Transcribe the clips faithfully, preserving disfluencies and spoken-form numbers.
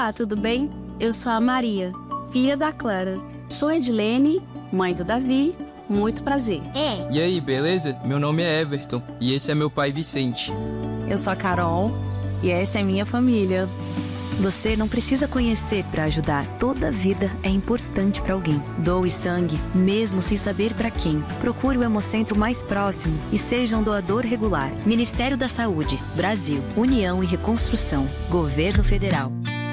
Olá, tudo bem? Eu sou a Maria, filha da Clara. Sou Edilene, mãe do Davi. Muito prazer. É. E aí, beleza? Meu nome é Everton e esse é meu pai Vicente. Eu sou a Carol e essa é minha família. Você não precisa conhecer para ajudar. Toda vida é importante para alguém. Doe sangue, mesmo sem saber para quem. Procure o Hemocentro mais próximo e seja um doador regular. Ministério da Saúde, Brasil, União e Reconstrução, Governo Federal.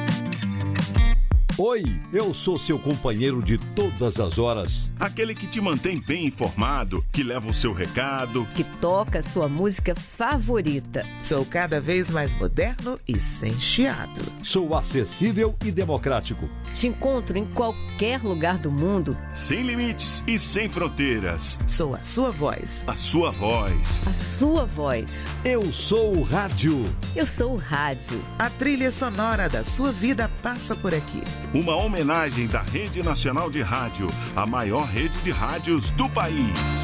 Oi, eu sou seu companheiro de todas as horas. Aquele que te mantém bem informado, que leva o seu recado, que toca sua música favorita. Sou cada vez mais moderno e sem chiado. Sou acessível e democrático. Te encontro em qualquer lugar do mundo. Sem limites e sem fronteiras. Sou a sua voz. A sua voz. A sua voz. Eu sou o rádio. Eu sou o rádio. A trilha sonora da sua vida passa por aqui. Uma homenagem da Rede Nacional de Rádio, a maior rede de rádios do país.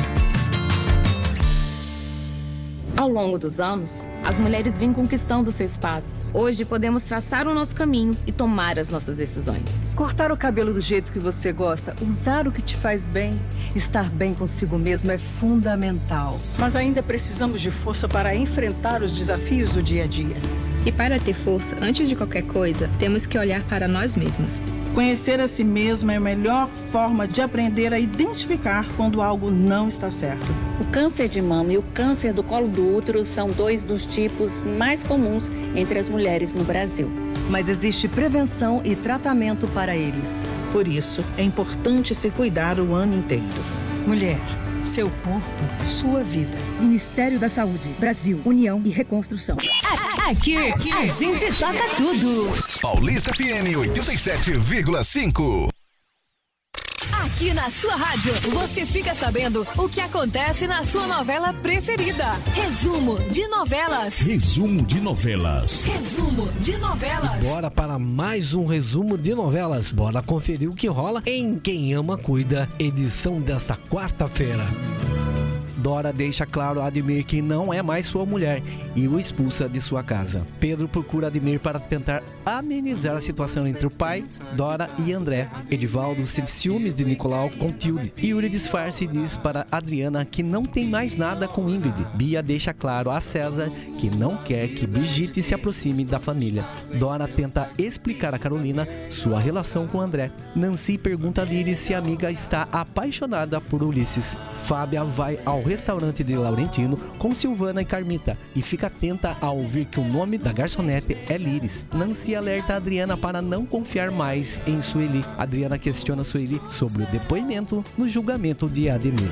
Ao longo dos anos, as mulheres vêm conquistando seu espaço. Hoje podemos traçar o nosso caminho e tomar as nossas decisões. Cortar o cabelo do jeito que você gosta, usar o que te faz bem, estar bem consigo mesmo é fundamental. Mas ainda precisamos de força para enfrentar os desafios do dia a dia. E para ter força, antes de qualquer coisa, temos que olhar para nós mesmas. Conhecer a si mesma é a melhor forma de aprender a identificar quando algo não está certo. O câncer de mama e o câncer do colo do útero são dois dos tipos mais comuns entre as mulheres no Brasil. Mas existe prevenção e tratamento para eles. Por isso, é importante se cuidar o ano inteiro. Mulher, seu corpo, sua vida. Ministério da Saúde, Brasil, União e Reconstrução. Aqui, aqui a gente toca tudo. Paulista F M oitenta e sete vírgula cinco. Aqui na sua rádio, você fica sabendo o que acontece na sua novela preferida. Resumo de novelas. Resumo de novelas. Resumo de novelas. E bora para mais um resumo de novelas. Bora conferir o que rola em Quem Ama Cuida, edição desta quarta-feira. Dora deixa claro a Ademir que não é mais sua mulher e o expulsa de sua casa. Pedro procura Ademir para tentar amenizar a situação entre o pai, Dora e André. Edivaldo sente ciúmes de Nicolau com Tilde. Yuri disfarça e diz para Adriana que não tem mais nada com Ingrid. Bia deixa claro a César que não quer que Brigitte se aproxime da família. Dora tenta explicar a Carolina sua relação com André. Nancy pergunta a Lili se a amiga está apaixonada por Ulisses. Fábia vai ao restaurante de Laurentino com Silvana e Carmita e fica atenta ao ouvir que o nome da garçonete é Liris. Nancy alerta a Adriana para não confiar mais em Sueli. Adriana questiona Sueli sobre o depoimento no julgamento de Ademir.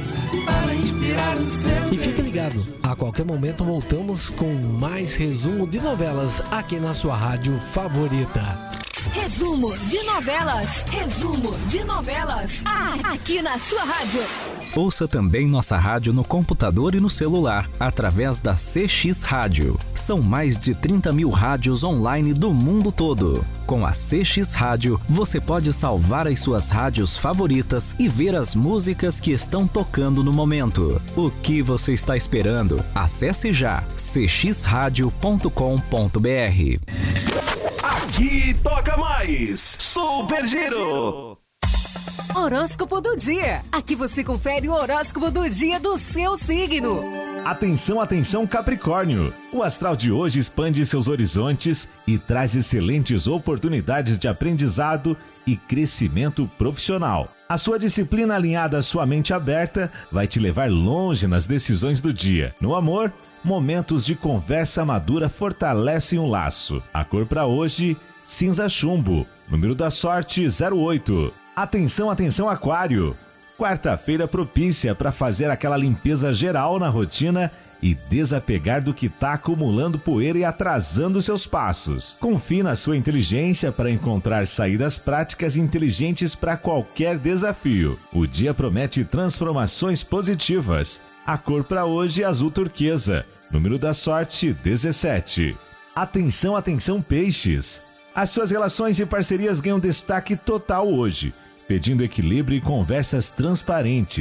E fique ligado, a qualquer momento voltamos com mais resumo de novelas aqui na sua rádio favorita. Resumo de novelas. Resumo de novelas. Ah, aqui na sua rádio. Ouça também nossa rádio no computador e no celular, através da C X Rádio. São mais de trinta mil rádios online do mundo todo. Com a C X Rádio, você pode salvar as suas rádios favoritas e ver as músicas que estão tocando no momento. O que você está esperando? Acesse já c x rádio ponto com ponto b r. Aqui toca mais Super Giro. Horóscopo do dia. Aqui você confere o horóscopo do dia do seu signo. Atenção, atenção, Capricórnio. O astral de hoje expande seus horizontes e traz excelentes oportunidades de aprendizado e crescimento profissional. A sua disciplina alinhada à sua mente aberta vai te levar longe nas decisões do dia. No amor, momentos de conversa madura fortalecem o laço. A cor para hoje, cinza chumbo. Número da sorte, zero oito. Atenção, atenção, Aquário. Quarta-feira propícia para fazer aquela limpeza geral na rotina e desapegar do que está acumulando poeira e atrasando seus passos. Confie na sua inteligência para encontrar saídas práticas e inteligentes para qualquer desafio. O dia promete transformações positivas. A cor para hoje é azul turquesa. Número da sorte, dezessete. Atenção, atenção, Peixes. As suas relações e parcerias ganham destaque total hoje, pedindo equilíbrio e conversas transparentes.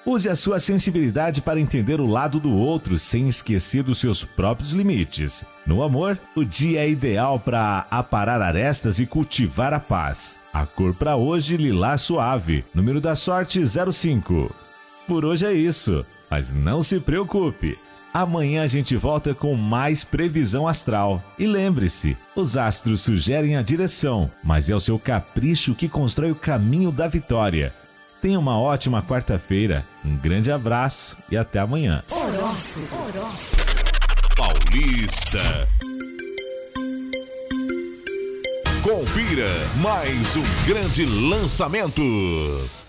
Use a sua sensibilidade para entender o lado do outro sem esquecer dos seus próprios limites. No amor, o dia é ideal para aparar arestas e cultivar a paz. A cor para hoje, lilás suave. Número da sorte, zero cinco. Por hoje é isso, mas não se preocupe. Amanhã a gente volta com mais previsão astral. E lembre-se, os astros sugerem a direção, mas é o seu capricho que constrói o caminho da vitória. Tenha uma ótima quarta-feira, um grande abraço e até amanhã. Horóscopo. Horóscopo. Paulista. Confira mais um grande lançamento.